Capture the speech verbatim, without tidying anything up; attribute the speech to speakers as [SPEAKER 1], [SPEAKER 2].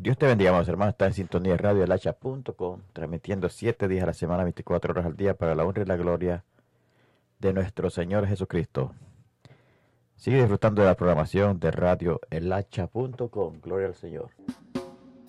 [SPEAKER 1] Dios te bendiga, amados hermanos. Está en sintonía de radio el hacha punto com, transmitiendo siete días a la semana, veinticuatro horas al día, para la honra y la gloria de nuestro Señor Jesucristo. Sigue disfrutando de la programación de radio el hacha punto com. Gloria al Señor.